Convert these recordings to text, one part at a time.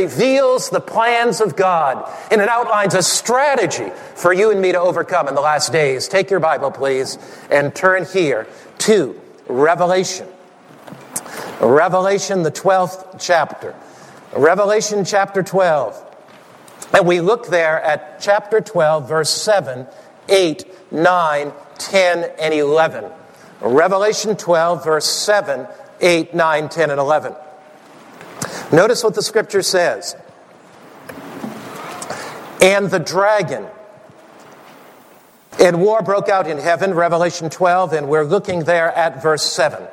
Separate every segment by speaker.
Speaker 1: reveals the plans of God, and it outlines a strategy for you and me to overcome in the last days. Take your Bible, please, and turn here to Revelation. Revelation, the 12th chapter. Revelation chapter 12. And we look there at chapter 12, verse 7, 8, 9, 10, and 11. Revelation 12, verse 7, 8, 9, 10, and 11. Notice what the scripture says. And the dragon. And war broke out in heaven, Revelation 12, and we're looking there at verse 7.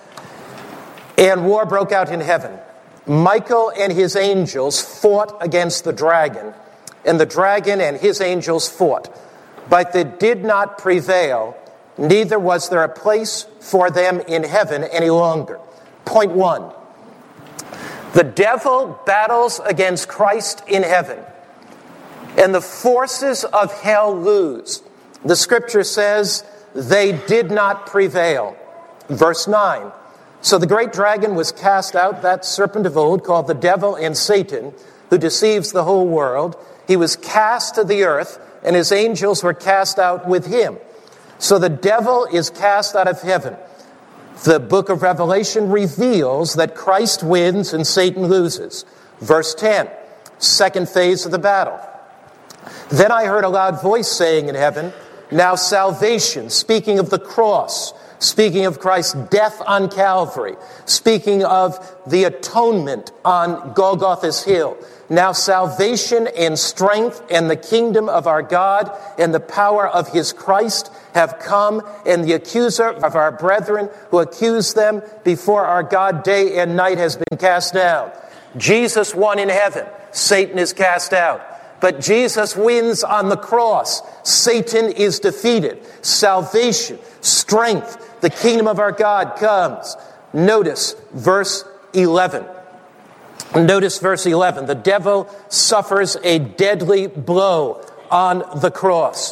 Speaker 1: And war broke out in heaven. Michael and his angels fought against the dragon, and the dragon and his angels fought. But they did not prevail, neither was there a place for them in heaven any longer. Point 1. The devil battles against Christ in heaven, and the forces of hell lose. The scripture says they did not prevail. Verse 9. So the great dragon was cast out, that serpent of old, called the devil and Satan, who deceives the whole world. He was cast to the earth, and his angels were cast out with him. So the devil is cast out of heaven. The book of Revelation reveals that Christ wins and Satan loses. Verse 10, second phase of the battle. Then I heard a loud voice saying in heaven, now salvation, speaking of the cross, speaking of Christ's death on Calvary, speaking of the atonement on Golgotha's hill. Now salvation and strength and the kingdom of our God and the power of his Christ have come, and the accuser of our brethren who accused them before our God day and night has been cast down. Jesus won in heaven. Satan is cast out. But Jesus wins on the cross. Satan is defeated. Salvation, strength, the kingdom of our God comes. Notice verse 11. Notice verse 11. The devil suffers a deadly blow on the cross.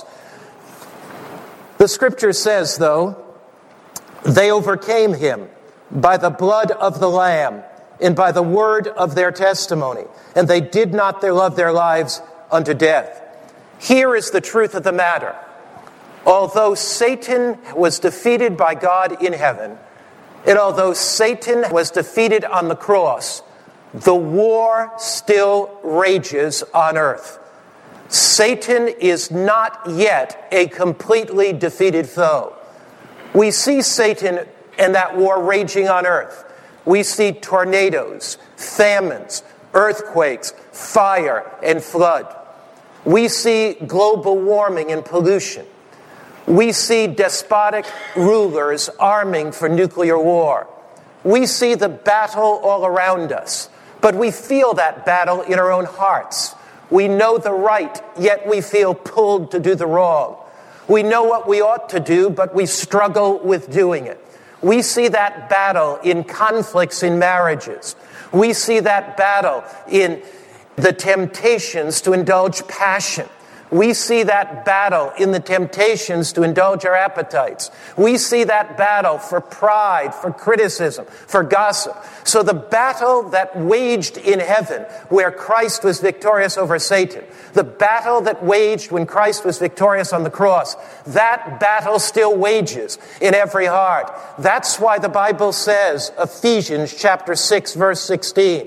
Speaker 1: The scripture says, though, they overcame him by the blood of the Lamb and by the word of their testimony, and they did not love their lives unto death. Here is the truth of the matter. Although Satan was defeated by God in heaven, and although Satan was defeated on the cross, the war still rages on earth. Satan is not yet a completely defeated foe. We see Satan and that war raging on earth. We see tornadoes, famines, earthquakes, fire, and flood. We see global warming and pollution. We see despotic rulers arming for nuclear war. We see the battle all around us, but we feel that battle in our own hearts. We know the right, yet we feel pulled to do the wrong. We know what we ought to do, but we struggle with doing it. We see that battle in conflicts in marriages. We see that battle in the temptations to indulge passion. We see that battle in the temptations to indulge our appetites. We see that battle for pride, for criticism, for gossip. So the battle that waged in heaven where Christ was victorious over Satan, the battle that waged when Christ was victorious on the cross, that battle still wages in every heart. That's why the Bible says, Ephesians chapter 6, verse 16.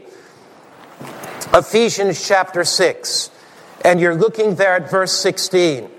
Speaker 1: Ephesians chapter 6. And you're looking there at verse 16.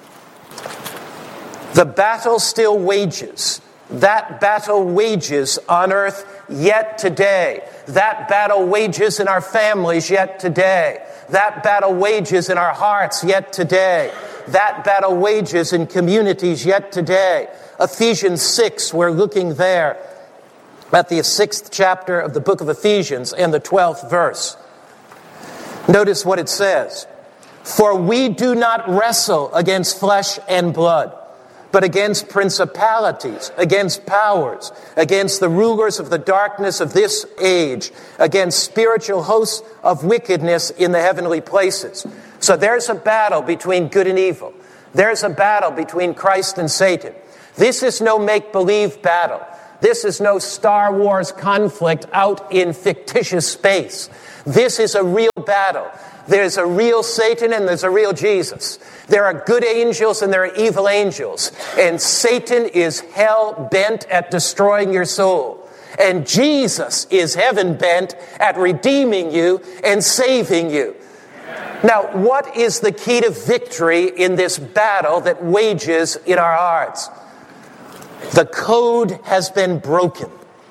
Speaker 1: The battle still wages. That battle wages on earth yet today. That battle wages in our families yet today. That battle wages in our hearts yet today. That battle wages in communities yet today. Ephesians 6, we're looking there at the 6th chapter of the book of Ephesians and the 12th verse. Notice what it says. For we do not wrestle against flesh and blood, but against principalities, against powers, against the rulers of the darkness of this age, against spiritual hosts of wickedness in the heavenly places. So there's a battle between good and evil. There's a battle between Christ and Satan. This is no make-believe battle. This is no Star Wars conflict out in fictitious space. This is a real battle. There's a real Satan and there's a real Jesus. There are good angels and there are evil angels. And Satan is hell-bent at destroying your soul. And Jesus is heaven-bent at redeeming you and saving you. Now, what is the key to victory in this battle that wages in our hearts? The code has been broken.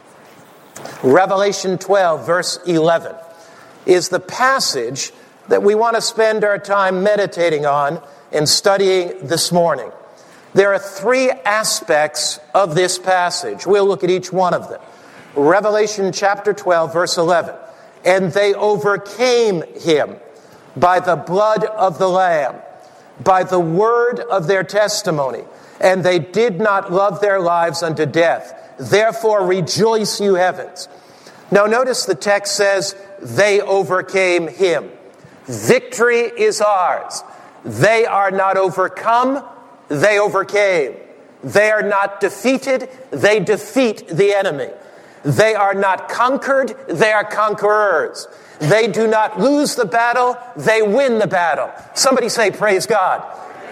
Speaker 1: Revelation 12, verse 11, is the passage that we want to spend our time meditating on and studying this morning. There are three aspects of this passage. We'll look at each one of them. Revelation chapter 12, verse 11. And they overcame him by the blood of the Lamb, by the word of their testimony, and they did not love their lives unto death. Therefore rejoice, you heavens. Now notice the text says, they overcame him. Victory is ours. They are not overcome, they overcame. They are not defeated, they defeat the enemy. They are not conquered, they are conquerors. They do not lose the battle, they win the battle. Somebody say, praise God.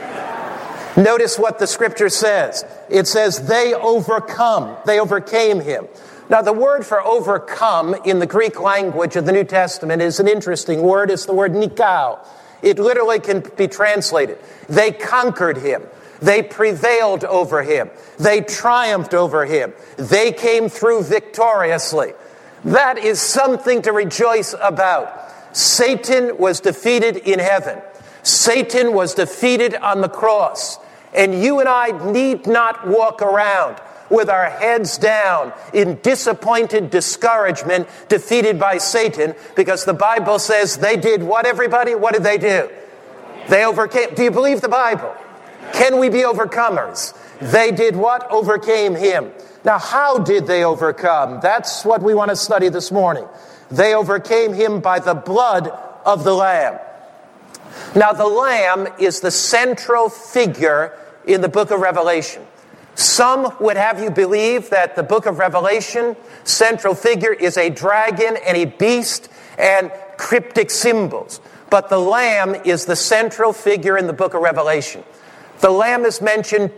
Speaker 1: Notice what the scripture says. It says, they overcame him. Now, the word for overcome in the Greek language of the New Testament is an interesting word. It's the word nikao. It literally can be translated. They conquered him. They prevailed over him. They triumphed over him. They came through victoriously. That is something to rejoice about. Satan was defeated in heaven. Satan was defeated on the cross. And you and I need not walk around with our heads down in disappointed discouragement, defeated by Satan, because the Bible says they did what, everybody? What did they do? They overcame. Do you believe the Bible? Can we be overcomers? They did what? Overcame him. Now, how did they overcome? That's what we want to study this morning. They overcame him by the blood of the Lamb. Now, the Lamb is the central figure in the book of Revelation. Some would have you believe that the book of Revelation, central figure is a dragon and a beast and cryptic symbols. But the Lamb is the central figure in the book of Revelation. The Lamb is mentioned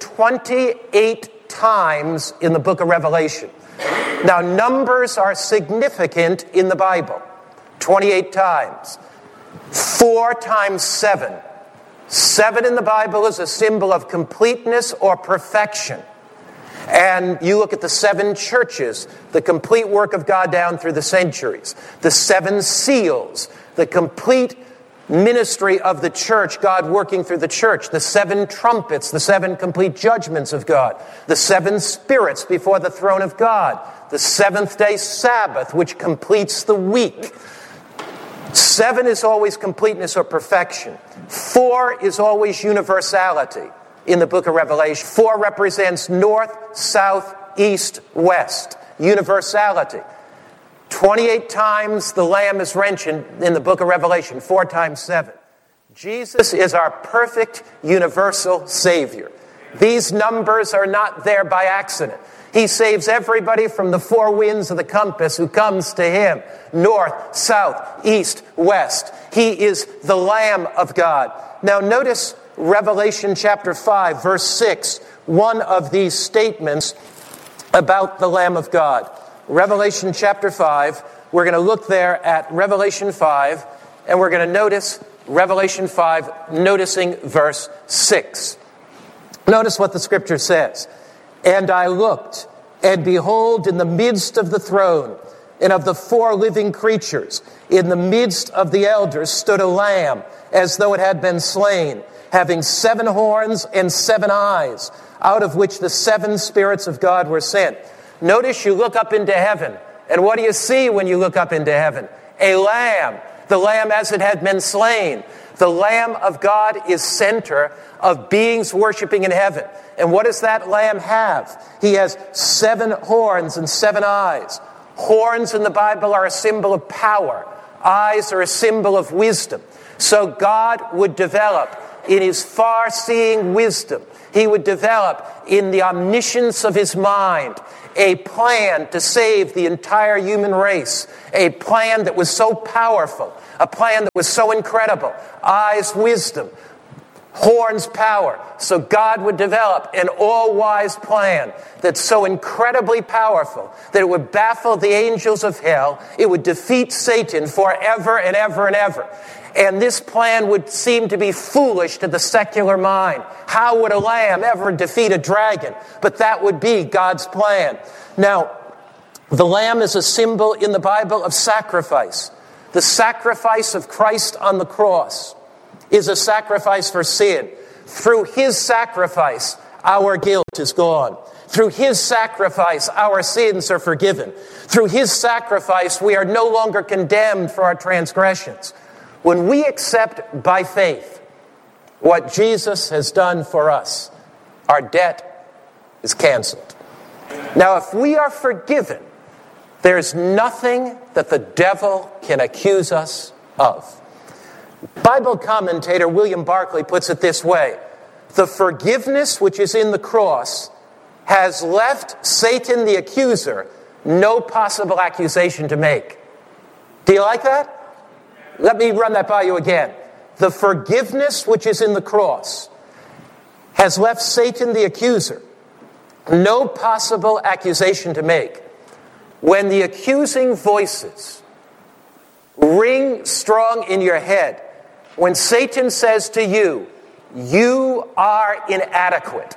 Speaker 1: 28 times in the book of Revelation. Now, numbers are significant in the Bible. 28 times. 4 times 7. 7 in the Bible is a symbol of completeness or perfection. And you look at the 7 churches, the complete work of God down through the centuries. The 7 seals, the complete ministry of the church, God working through the church. The 7 trumpets, the 7 complete judgments of God. The 7 spirits before the throne of God. The 7th-day Sabbath, which completes the week. 7 is always completeness or perfection. 4 is always universality in the book of Revelation. 4 represents north, south, east, west. Universality. 28 times the Lamb is mentioned in the book of Revelation. 4 times 7. Jesus is our perfect universal Savior. These numbers are not there by accident. He saves everybody from the 4 winds of the compass who comes to him. North, south, east, west. He is the Lamb of God. Now notice Revelation chapter 5, verse 6. One of these statements about the Lamb of God. Revelation chapter 5. We're going to look there at Revelation 5. And we're going to notice Revelation 5, noticing verse 6. Notice what the scripture says. And I looked, and behold, in the midst of the throne, and of the 4 living creatures, in the midst of the elders, stood a lamb, as though it had been slain, having 7 horns and 7 eyes, out of which the 7 spirits of God were sent. Notice you look up into heaven, and what do you see when you look up into heaven? A lamb, the lamb as it had been slain. The Lamb of God is center of beings worshiping in heaven. And what does that Lamb have? He has 7 horns and 7 eyes. Horns in the Bible are a symbol of power. Eyes are a symbol of wisdom. So God would develop in his far-seeing wisdom. He would develop in the omniscience of his mind a plan to save the entire human race, a plan that was so powerful, a plan that was so incredible. Eyes, wisdom. Horns, power. So God would develop an all-wise plan that's so incredibly powerful that it would baffle the angels of hell. It would defeat Satan forever and ever and ever. And this plan would seem to be foolish to the secular mind. How would a lamb ever defeat a dragon? But that would be God's plan. Now, the lamb is a symbol in the Bible of sacrifice. The sacrifice of Christ on the cross is a sacrifice for sin. Through his sacrifice, our guilt is gone. Through his sacrifice, our sins are forgiven. Through his sacrifice, we are no longer condemned for our transgressions. When we accept by faith what Jesus has done for us, our debt is canceled. Now, if we are forgiven, there's nothing that the devil can accuse us of. Bible commentator William Barclay puts it this way: the forgiveness which is in the cross has left Satan the accuser no possible accusation to make. Do you like that? Let me run that by you again. The forgiveness which is in the cross has left Satan the accuser no possible accusation to make. When the accusing voices ring strong in your head, when Satan says to you, you are inadequate,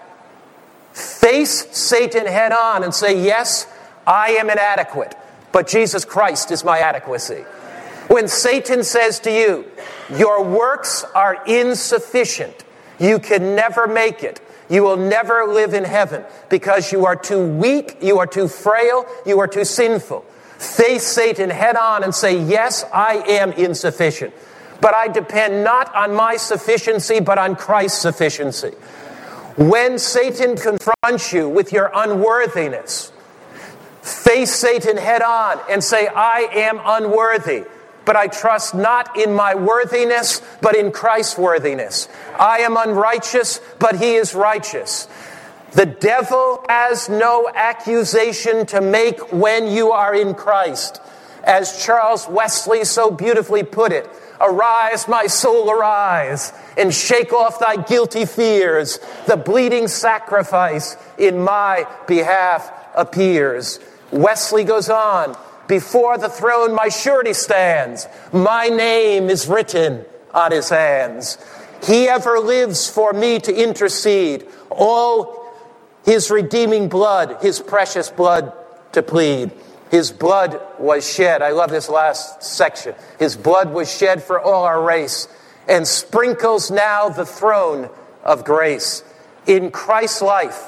Speaker 1: face Satan head on and say, yes, I am inadequate, but Jesus Christ is my adequacy. When Satan says to you, your works are insufficient, you can never make it, you will never live in heaven because you are too weak, you are too frail, you are too sinful. Face Satan head on and say, yes, I am insufficient, but I depend not on my sufficiency, but on Christ's sufficiency. When Satan confronts you with your unworthiness, face Satan head on and say, I am unworthy, but I trust not in my worthiness, but in Christ's worthiness. I am unrighteous, but he is righteous. The devil has no accusation to make when you are in Christ. As Charles Wesley so beautifully put it, arise, my soul, arise, and shake off thy guilty fears. The bleeding sacrifice in my behalf appears. Wesley goes on, before the throne my surety stands. My name is written on his hands. He ever lives for me to intercede. All his redeeming blood, his precious blood to plead. His blood was shed. I love this last section. His blood was shed for all our race and sprinkles now the throne of grace. In Christ's life,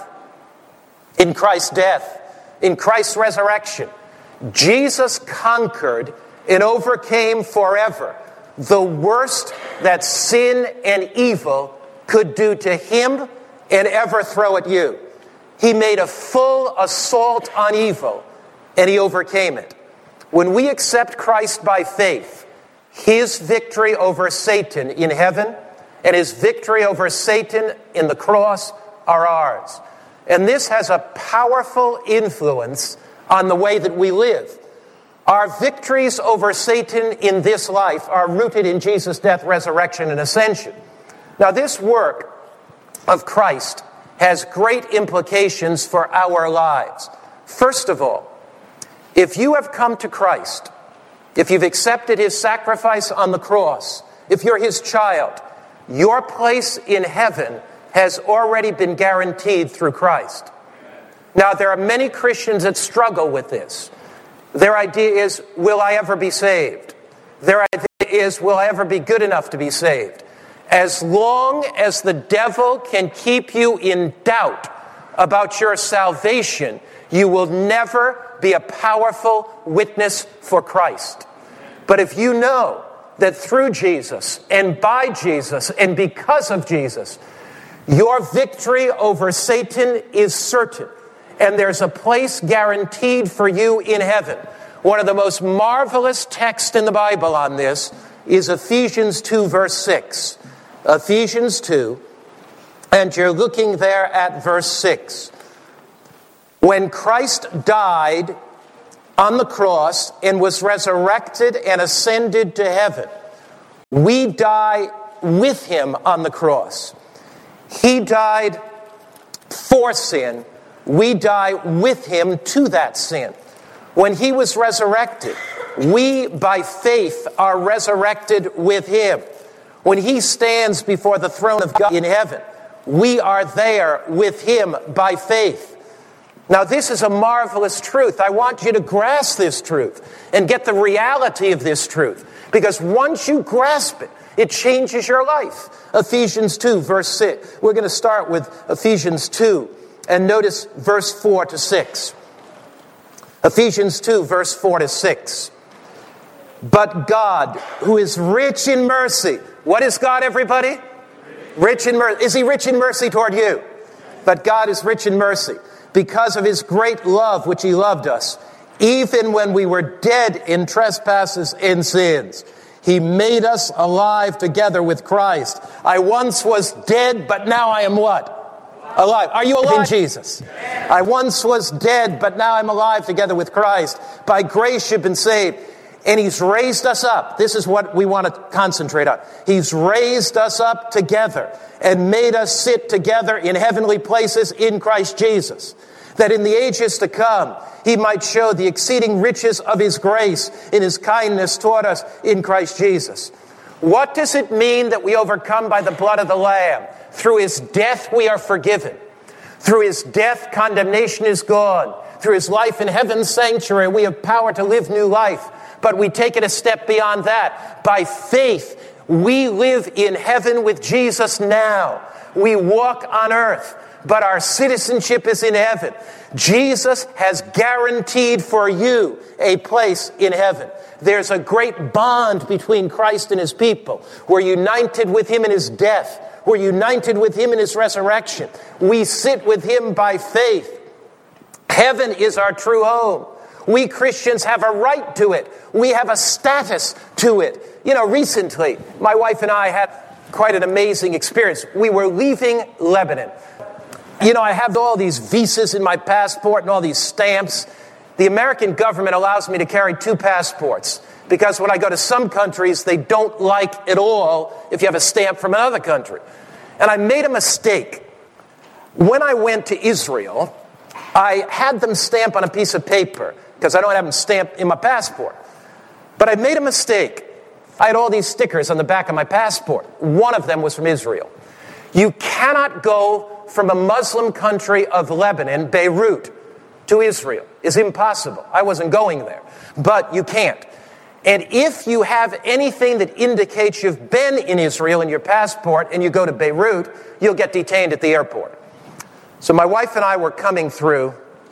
Speaker 1: in Christ's death, in Christ's resurrection, Jesus conquered and overcame forever the worst that sin and evil could do to him and ever throw at you. He made a full assault on evil, and he overcame it. When we accept Christ by faith, his victory over Satan in heaven and his victory over Satan in the cross are ours. And this has a powerful influence on the way that we live. Our victories over Satan in this life are rooted in Jesus' death, resurrection, and ascension. Now, this work of Christ has great implications for our lives. First of all, if you have come to Christ, if you've accepted his sacrifice on the cross, if you're his child, your place in heaven has already been guaranteed through Christ. Now, there are many Christians that struggle with this. Their idea is, will I ever be saved? Their idea is, will I ever be good enough to be saved? As long as the devil can keep you in doubt about your salvation, you will never be a powerful witness for Christ. But if you know that through Jesus and by Jesus and because of Jesus, your victory over Satan is certain, and there's a place guaranteed for you in heaven. One of the most marvelous texts in the Bible on this is Ephesians 2, verse 6. Ephesians 2, and you're looking there at verse 6. When Christ died on the cross and was resurrected and ascended to heaven, we die with him on the cross. He died for sin. We die with him to that sin. When he was resurrected, we by faith are resurrected with him. When he stands before the throne of God in heaven, we are there with him by faith. Now, this is a marvelous truth. I want you to grasp this truth and get the reality of this truth. Because once you grasp it, it changes your life. Ephesians 2, verse 6. We're going to start with Ephesians 2 and notice verse 4 to 6. Ephesians 2, verse 4 to 6. But God, who is rich in mercy. What is God, everybody? Rich in mercy. Is he rich in mercy toward you? But God is rich in mercy because of his great love which he loved us, even when we were dead in trespasses and sins. He made us alive together with Christ. I once was dead, but now I am what? Alive. Are you alive in Jesus? I once was dead, but now I'm alive together with Christ. By grace you've been saved. And he's raised us up. This is what we want to concentrate on. He's raised us up together and made us sit together in heavenly places in Christ Jesus, that in the ages to come he might show the exceeding riches of his grace in his kindness toward us in Christ Jesus. What does it mean that we overcome by the blood of the Lamb? Through his death we are forgiven. Through his death condemnation is gone. Through his life in heaven's sanctuary we have power to live new life. But we take it a step beyond that. By faith, we live in heaven with Jesus now. We walk on earth, but our citizenship is in heaven. Jesus has guaranteed for you a place in heaven. There's a great bond between Christ and his people. We're united with him in his death. We're united with him in his resurrection. We sit with him by faith. Heaven is our true home. We Christians have a right to it. We have a status to it. You know, recently, my wife and I had quite an amazing experience. We were leaving Lebanon. You know, I have all these visas in my passport and all these stamps. The American government allows me to carry 2 passports because when I go to some countries, they don't like at all if you have a stamp from another country. And I made a mistake. When I went to Israel, I had them stamp on a piece of paper because I don't have them stamped in my passport. But I made a mistake. I had all these stickers on the back of my passport. One of them was from Israel. You cannot go from a Muslim country of Lebanon, Beirut, to Israel. It's impossible. I wasn't going there. But you can't. And if you have anything that indicates you've been in Israel in your passport and you go to Beirut, you'll get detained at the airport. So my wife and I were coming through,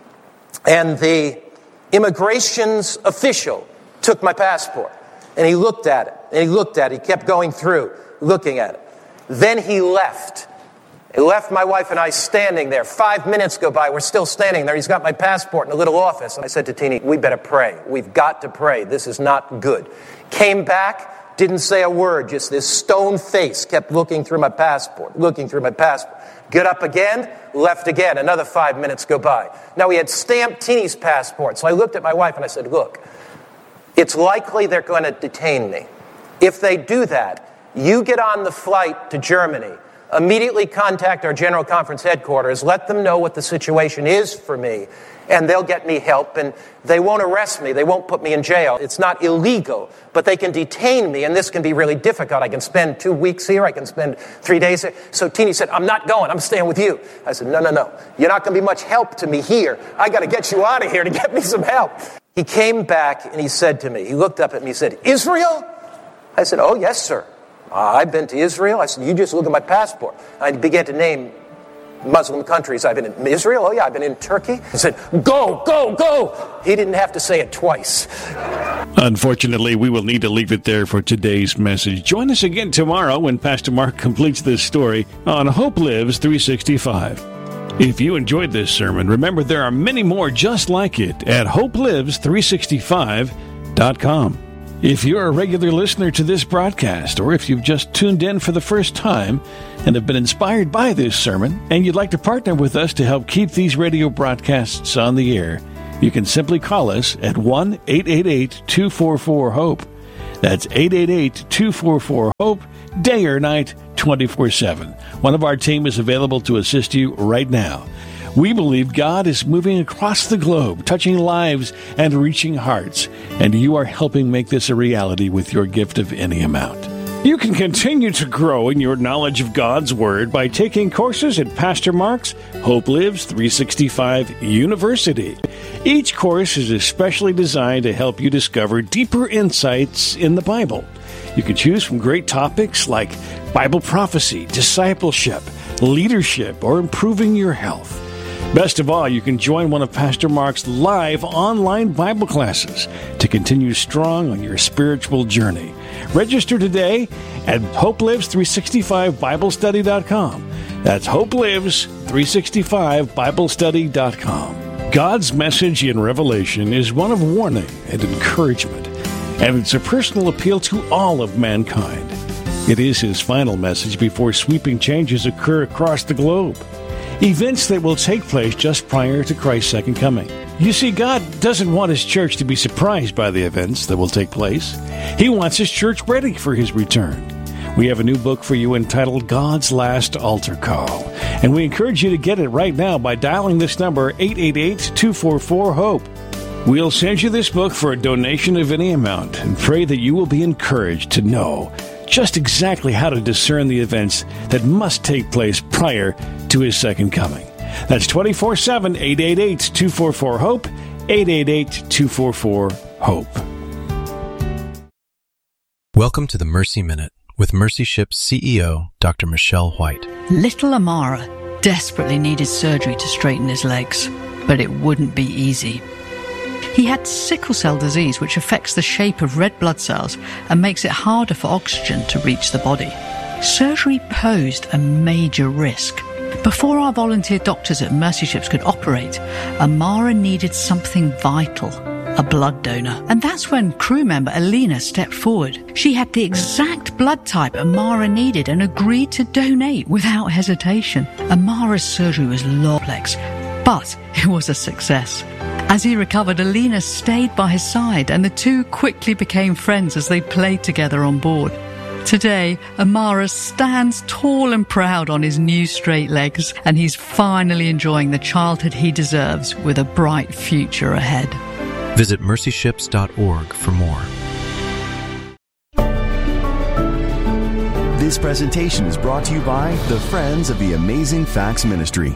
Speaker 1: and the immigration's official took my passport. And he looked at it, and he looked at it. He kept going through, looking at it. Then he left. He left my wife and I standing there. 5 minutes go by. We're still standing there. He's got my passport in a little office. And I said to Teenie, we better pray. We've got to pray. This is not good. Came back, didn't say a word. Just this stone face kept looking through my passport, looking through my passport. Get up again, left again. Another 5 minutes go by. Now, he had stamped Teenie's passport. So I looked at my wife and I said, look, it's likely they're going to detain me. If they do that, you get on the flight to Germany, immediately contact our General Conference headquarters, let them know what the situation is for me, and they'll get me help, and they won't arrest me. They won't put me in jail. It's not illegal, but they can detain me, and this can be really difficult. I can spend 2 weeks here. I can spend 3 days here. So Teenie said, I'm not going. I'm staying with you. I said, no. You're not going to be much help to me here. I got to get you out of here to get me some help. He came back, and he said to me, he looked up at me, he said, Israel? I said, oh, yes, sir. I've been to Israel. I said, you just look at my passport. I began to name Muslim countries. I've been in Israel. Oh, yeah, I've been in Turkey. He said, go. He didn't have to say it twice.
Speaker 2: Unfortunately, we will need to leave it there for today's message. Join us again tomorrow when Pastor Mark completes this story on Hope Lives 365. If you enjoyed this sermon, remember there are many more just like it at hopelives365.com. If you're a regular listener to this broadcast, or if you've just tuned in for the first time and have been inspired by this sermon, and you'd like to partner with us to help keep these radio broadcasts on the air, you can simply call us at 1-888-244-HOPE. That's 888-244-HOPE, day or night, 24/7. One of our team is available to assist you right now. We believe God is moving across the globe, touching lives and reaching hearts, and you are helping make this a reality with your gift of any amount. You can continue to grow in your knowledge of God's Word by taking courses at Pastor Mark's Hope Lives 365 University. Each course is especially designed to help you discover deeper insights in the Bible. You can choose from great topics like Bible prophecy, discipleship, leadership, or improving your health. Best of all, you can join one of Pastor Mark's live online Bible classes to continue strong on your spiritual journey. Register today at HopeLives365BibleStudy.com. That's HopeLives365BibleStudy.com. God's message in Revelation is one of warning and encouragement, and it's a personal appeal to all of mankind. It is his final message before sweeping changes occur across the globe. Events that will take place just prior to Christ's second coming. You see, God doesn't want His church to be surprised by the events that will take place. He wants His church ready for His return. We have a new book for you entitled God's Last Altar Call, and we encourage you to get it right now by dialing this number, 888-244-HOPE. We'll send you this book for a donation of any amount and pray that you will be encouraged to know just exactly how to discern the events that must take place prior to His second coming. That's 24/7, 888-244-HOPE, 888-244-HOPE.
Speaker 3: Welcome to the Mercy Minute with Mercy Ship's CEO, Dr. Michelle White.
Speaker 4: Little Amara desperately needed surgery to straighten his legs, but it wouldn't be easy. He had sickle cell disease, which affects the shape of red blood cells and makes it harder for oxygen to reach the body. Surgery posed a major risk. Before our volunteer doctors at Mercy Ships could operate, Amara needed something vital, a blood donor. And that's when crew member Alina stepped forward. She had the exact blood type Amara needed and agreed to donate without hesitation. Amara's surgery was complex, but it was a success. As he recovered, Alina stayed by his side, and the two quickly became friends as they played together on board. Today, Amara stands tall and proud on his new straight legs, and he's finally enjoying the childhood he deserves with a bright future ahead.
Speaker 3: Visit mercyships.org for more.
Speaker 5: This presentation is brought to you by the Friends of the Amazing Facts Ministry.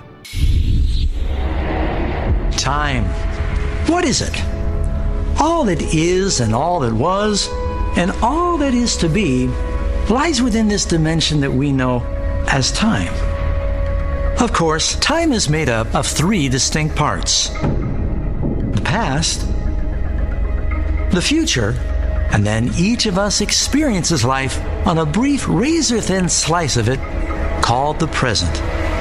Speaker 6: Time. What is it? All that is and all that was and all that is to be lies within this dimension that we know as time. Of course, time is made up of three distinct parts: the past, the future, and then each of us experiences life on a brief razor-thin slice of it called the present.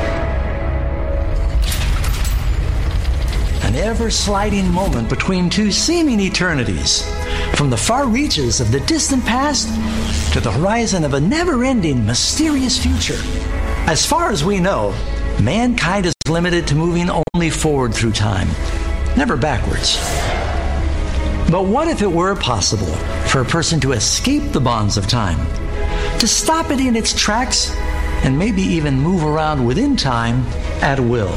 Speaker 6: An ever-sliding moment between two seeming eternities, from the far reaches of the distant past to the horizon of a never-ending, mysterious future. As far as we know, mankind is limited to moving only forward through time, never backwards. But what if it were possible for a person to escape the bonds of time, to stop it in its tracks, and maybe even move around within time at will?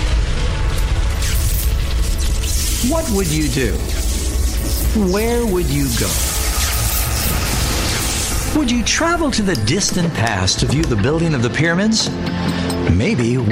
Speaker 6: What would you do? Where would you go? Would you travel to the distant past to view the building of the pyramids? Maybe